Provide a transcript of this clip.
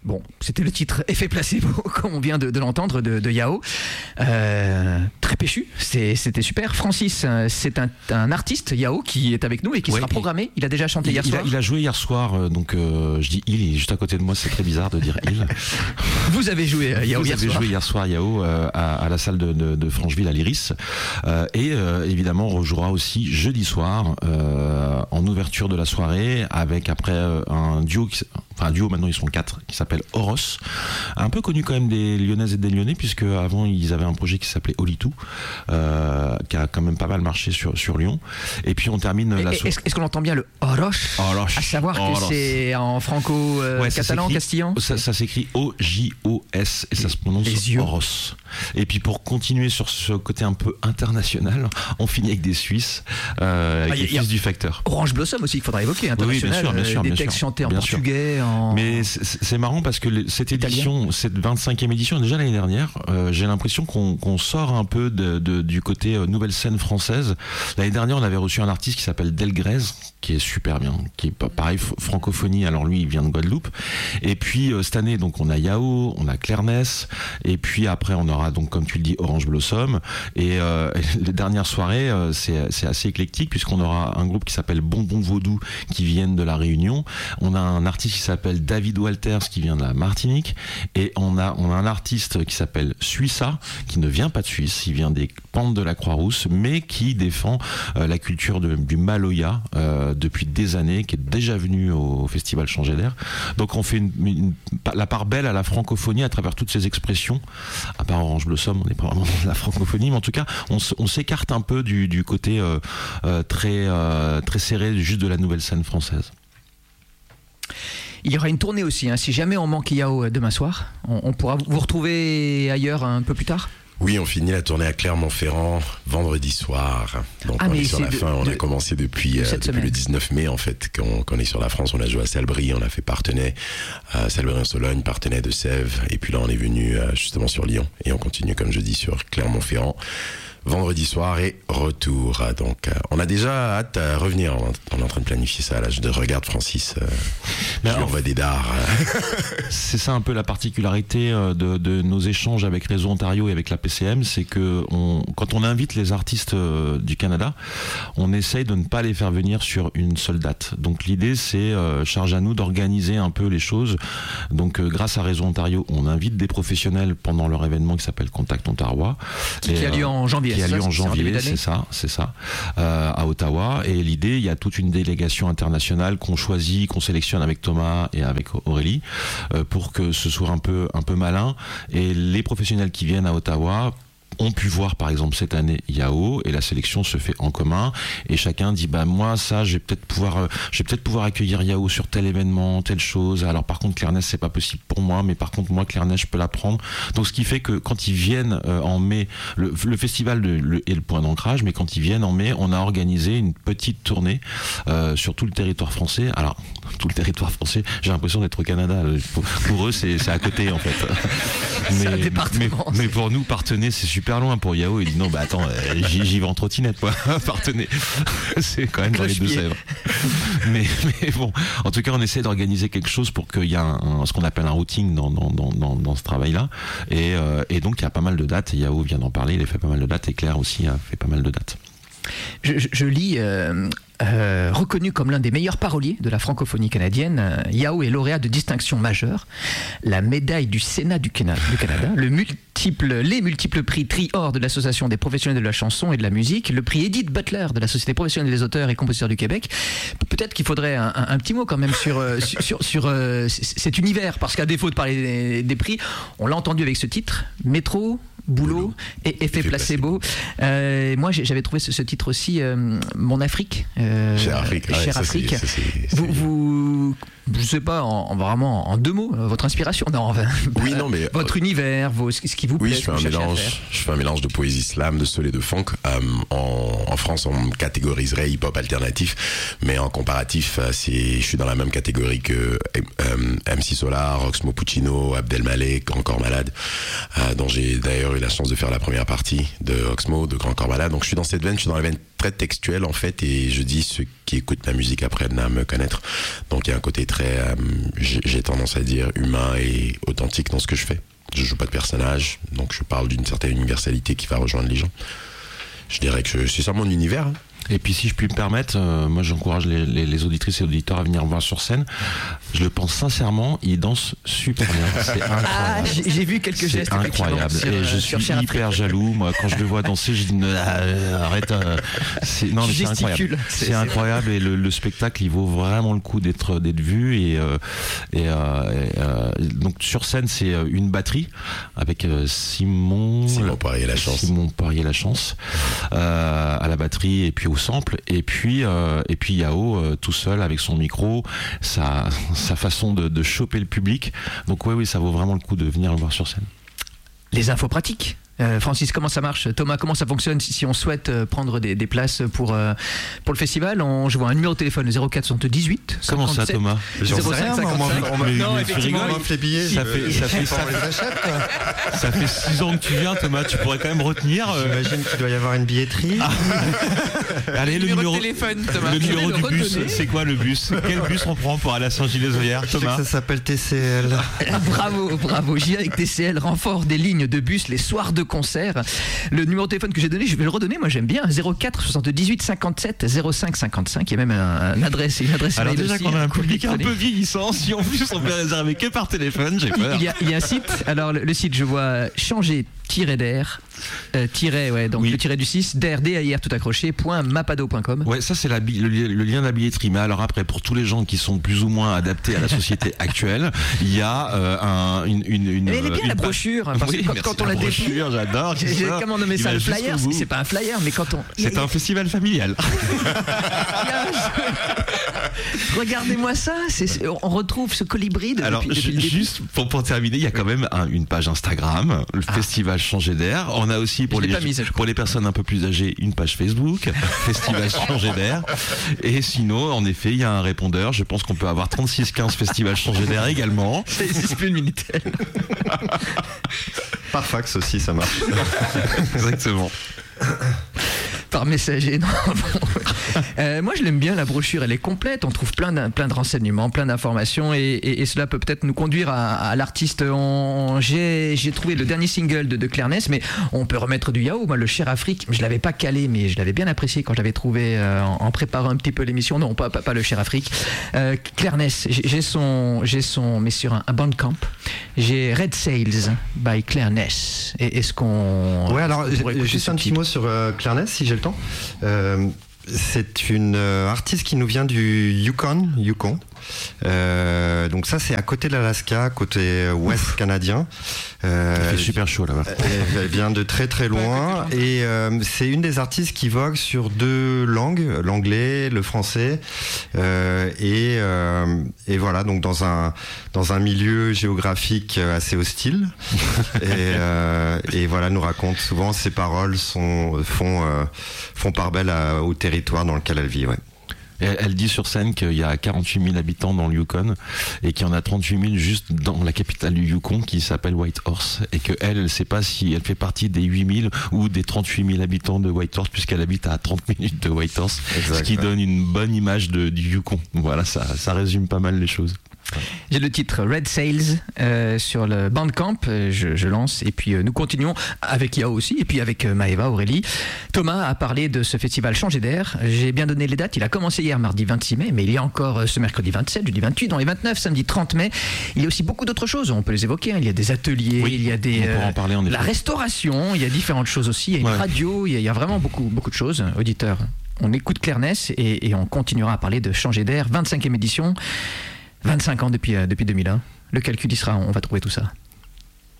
Bon, c'était le titre Effet placebo, comme on vient de l'entendre, de Yao. Très péchu, c'était super. Francis, c'est un artiste, Yao, qui est avec nous et qui sera programmé. Il a déjà chanté hier soir. Il a joué hier soir, donc je dis il est juste à côté de moi, c'est très bizarre de dire il. Vous avez joué Yao hier soir. Vous avez joué hier soir Yao à la salle de Francheville à l'Iris. Et évidemment, on rejouera aussi jeudi soir en ouverture de la soirée avec après un duo maintenant ils sont 4, qui s'appelle Horos, un peu connu quand même des Lyonnaises et des Lyonnais, puisque avant ils avaient un projet qui s'appelait Olitou, qui a quand même pas mal marché sur Lyon. Et puis on termine la soirée. Est-ce qu'on entend bien le Horos, à savoir que c'est en franco-catalan, castillan? Ça s'écrit O-J-O-S et ça se prononce Horos. Et puis pour continuer sur ce côté un peu international, on finit avec des Suisses, avec les fils du facteur. Orange Blossom aussi, qu'il faudra évoquer, international, bien sûr, des textes chantés en portugais. Mais c'est marrant parce que cette édition, cette 25e édition, déjà l'année dernière, j'ai l'impression qu'on sort un peu du côté nouvelle scène française. L'année dernière, on avait reçu un artiste qui s'appelle Delgrès, qui est super bien, qui est pareil, francophonie, alors lui il vient de Guadeloupe. Et puis cette année, donc on a Yao, on a Clairness, et puis après on aura donc, comme tu le dis, Orange Blossom. Et les dernières soirées, c'est assez éclectique, puisqu'on aura un groupe qui s'appelle Bonbon Vaudou, qui viennent de la Réunion. On a un artiste qui s'appelle David Walters, qui vient de la Martinique. Et on a un artiste qui s'appelle Suissa, qui ne vient pas de Suisse, il vient des pentes de la Croix-Rousse, mais qui défend la culture du Maloya depuis des années, qui est déjà venu au festival Changer d'air. Donc on fait la part belle à la francophonie à travers toutes ces expressions. À part Orange Blossom, on n'est pas vraiment dans la francophonie, mais en tout cas on s'écarte un peu du côté très serré juste de la nouvelle scène française. Il y aura une tournée aussi, hein. Si jamais on manque Yao demain soir, on pourra vous retrouver ailleurs un peu plus tard. Oui, on finit la tournée à Clermont-Ferrand vendredi soir. Donc on est sur la fin, on a commencé depuis le 19 mai en fait, qu'on est sur la France. On a joué à Salbris, on a fait Partenay, Salbris-en-Sologne, Partenay de Sèvres, et puis là on est venu justement sur Lyon, et on continue comme je dis sur Clermont-Ferrand. Vendredi soir et retour. Donc, on a déjà hâte à revenir. On est en train de planifier ça. Là, je regarde Francis. Je lui envoie des dards. C'est ça un peu la particularité de nos échanges avec Réseau Ontario et avec la PCM, c'est que quand on invite les artistes du Canada, on essaye de ne pas les faire venir sur une seule date. Donc l'idée, c'est charge à nous d'organiser un peu les choses. Donc grâce à Réseau Ontario, on invite des professionnels pendant leur événement qui s'appelle Contact Ontario, qui a lieu en janvier. Qui a lieu en janvier, c'est ça, à Ottawa. Et l'idée, il y a toute une délégation internationale qu'on choisit, qu'on sélectionne avec Thomas et avec Aurélie, pour que ce soit un peu malin. Et les professionnels qui viennent à Ottawa ont pu voir par exemple cette année Yao, et la sélection se fait en commun, et chacun dit moi ça je vais peut-être pouvoir accueillir Yao sur tel événement, telle chose. Alors par contre Clairness c'est pas possible pour moi, mais par contre moi Clairness je peux la prendre. Donc ce qui fait que quand ils viennent en mai, le festival est le point d'ancrage, mais quand ils viennent en mai, on a organisé une petite tournée sur tout le territoire français. Alors tout le territoire français, j'ai l'impression d'être au Canada. Pour eux c'est à côté en fait. Mais pour nous Partenay c'est super loin. Pour Yao, il dit non, attends, j'y vais en trottinette, quoi. Partenay. C'est quand même dans les Deux-Sèvres. Mais bon, en tout cas, on essaie d'organiser quelque chose pour qu'il y ait ce qu'on appelle un routing dans ce travail-là. Et donc, il y a pas mal de dates. Yao vient d'en parler, il a fait pas mal de dates, et Claire aussi a fait pas mal de dates. Je lis reconnu comme l'un des meilleurs paroliers de la francophonie canadienne, Yao est lauréat de distinctions majeures, la médaille du Sénat du Canada, les multiples prix Tri-Or de l'Association des professionnels de la chanson et de la musique, le prix Edith Butler de la Société professionnelle des auteurs et compositeurs du Québec. Peut-être qu'il faudrait un petit mot quand même sur cet univers, parce qu'à défaut de parler des prix, on l'a entendu avec ce titre, Métro, Boulot et Effet placebo. Moi j'avais trouvé ce titre aussi, Mon Afrique, Cher Afrique. Vous je sais pas, vraiment en deux mots, votre inspiration, mais votre univers, ce qui vous plaît. Oui, je fais un mélange de poésie slam, de soul et de funk. En France, on me catégoriserait hip-hop alternatif, mais en comparatif, je suis dans la même catégorie que MC Solar, Oxmo Puccino, Abdel Malek, Encore Malade, dont j'ai d'ailleurs eu la chance de faire la première partie de Oxmo, de Encore Malade. Donc je suis dans cette veine, je suis dans la veine très textuel en fait, et je dis ceux qui écoutent ma musique apprennent à me connaître. Donc il y a un côté très, j'ai tendance à dire humain et authentique dans ce que je fais. Je joue pas de personnage, donc je parle d'une certaine universalité qui va rejoindre les gens. Je dirais que c'est ça mon univers. Et puis si je puis me permettre, moi j'encourage les auditrices et auditeurs à venir me voir sur scène. Je le pense sincèrement, il danse super bien. C'est incroyable. J'ai vu quelques gestes. C'est incroyable. Et je suis hyper jaloux. Moi, quand je le vois danser, je dis arrête. C'est incroyable. C'est incroyable, et le spectacle, il vaut vraiment le coup d'être vu. Et donc sur scène, c'est une batterie avec Simon Poirier-La Chance à la batterie, et puis au sample, et puis Yao tout seul avec son micro, sa façon de choper le public. Donc oui, ça vaut vraiment le coup de venir le voir sur scène. Les infos pratiques. Francis, comment ça marche? Thomas, comment ça fonctionne si on souhaite prendre des places pour le festival? Je vois un numéro de téléphone, le 04 78 57. Comment ça, Thomas? 05 55. Non, effectivement, on m'offre les billets. Ça fait 6 ans que tu viens, Thomas. Tu pourrais quand même retenir. J'imagine qu'il doit y avoir une billetterie. Allez, le numéro de téléphone, Thomas. Le numéro du bus, c'est quoi le bus? Quel bus on prend pour aller à Saint-Gilles-les-Oyères, Thomas? Ça s'appelle TCL. Bravo. J'y avec TCL, renfort des lignes de bus les soirs de concert. Le numéro de téléphone que j'ai donné, je vais le redonner, moi j'aime bien, 04 78 57 05 55. Il y a même une adresse alors mail déjà aussi, qu'on a un public un peu vieillissant, si en plus on peut réserver que par téléphone, j'ai peur. Il y a un site, alors le site, je vois changer-d'air, donc le tiret du 6, d'air tout accroché, .mapado.com. Ouais, ça c'est le lien de la billetterie. Mais alors après, pour tous les gens qui sont plus ou moins adaptés à la société actuelle, il y a une elle est bien la brochure, parce que quand on la défie, j'adore. Comment nommer ça, le flyer? C'est pas un flyer, mais quand on... C'est un festival familial. Regardez-moi ça, on retrouve ce colibri alors, juste pour terminer, il y a quand même une page Instagram, le festival Changer d'air. On a aussi pour les personnes un peu plus âgées une page Facebook, Festival Changer d'air. Et sinon, en effet, il y a un répondeur. Je pense qu'on peut avoir 3615 Festival Changer d'air également. C'est plus une Minitel. Par fax aussi, ça marche. Exactement. Par messager, non. Moi, je l'aime bien, la brochure, elle est complète. On trouve plein de renseignements, plein d'informations, et cela peut peut-être nous conduire à l'artiste. J'ai trouvé le dernier single de Claire Ness, mais on peut remettre du Yao. Moi, le Cher Afrique, je l'avais pas calé, mais je l'avais bien apprécié quand je l'avais trouvé en préparant un petit peu l'émission. Non, pas le Cher Afrique. Claire Ness, j'ai son, mais sur un Bandcamp. J'ai Red Sails by Claire Ness. Est-ce qu'on... Ouais, alors juste un petit mot sur Claire Ness, si j'ai le temps. C'est une artiste qui nous vient du Yukon. Donc ça, c'est à côté de l'Alaska, côté ouest canadien. Il fait super chaud là-bas. Elle vient de très très loin, et c'est une des artistes qui vogue sur 2 langues, l'anglais, le français, et voilà, donc dans un milieu géographique assez hostile. Et voilà, nous raconte souvent, ses paroles font part belle au territoire dans lequel elle vit. Ouais. Elle dit sur scène qu'il y a 48 000 habitants dans le Yukon, et qu'il y en a 38 000 juste dans la capitale du Yukon qui s'appelle Whitehorse, et qu'elle ne sait pas si elle fait partie des 8 000 ou des 38 000 habitants de Whitehorse, puisqu'elle habite à 30 minutes de Whitehorse, ce qui donne une bonne image du Yukon. Voilà, ça résume pas mal les choses. J'ai le titre Red Sails sur le Bandcamp, je lance, et puis nous continuons avec Yao aussi, et puis avec Maëva, Aurélie. Thomas a parlé de ce festival Changer d'air. J'ai bien donné les dates, il a commencé hier mardi 26 mai, mais il y a encore ce mercredi 27, jeudi 28, dans les 29, samedi 30 mai. Il y a aussi beaucoup d'autres choses, on peut les évoquer, hein. Il y a des ateliers, il y a en parler, la restauration, il y a différentes choses aussi, il y a une radio, il y a vraiment beaucoup de choses. Auditeurs, on écoute Claire Ness, et on continuera à parler de Changer d'air, 25e édition. 25 ans depuis 2001. Le calcul y sera, on va trouver tout ça.